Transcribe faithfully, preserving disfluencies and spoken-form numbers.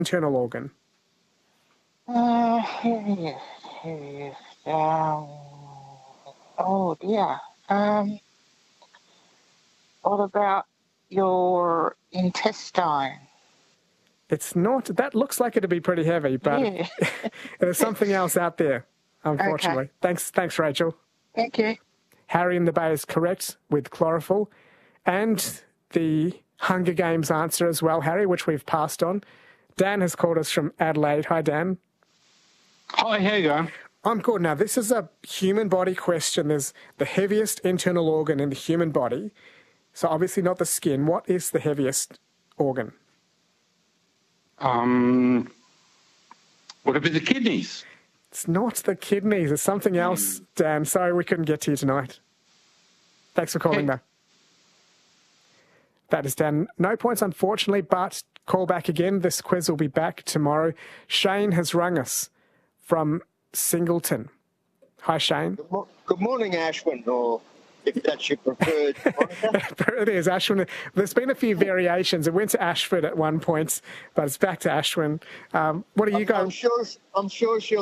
internal organ? Uh, here he is. Here he is. Um, oh dear. Um, what about your intestine? It's not. That looks like it'd be pretty heavy, but Yeah. there's something else out there, unfortunately. Okay. Thanks, thanks, Rachel. Thank you. Harry in the Bay is correct with chlorophyll. And the Hunger Games answer as well, Harry, which we've passed on. Dan has called us from Adelaide. Hi, Dan. Hi, how you going? I'm good. Now, this is a human body question. There's the heaviest internal organ in the human body. So obviously not the skin. What is the heaviest organ? Um, would it be the kidneys? It's not the kidneys. It's something else, mm. Dan. Sorry we couldn't get to you tonight. Thanks for calling, though. That is Dan. No points, unfortunately, but call back again. This quiz will be back tomorrow. Shane has rung us from Singleton. Hi, Shane. Good, mo- good morning, Ashwin, or if that's your preferred. It is, Ashwin. There's been a few variations. It went to Ashford at one point, but it's back to Ashwin. Um, what are you I'm, going? I'm sure. I'm sure she'll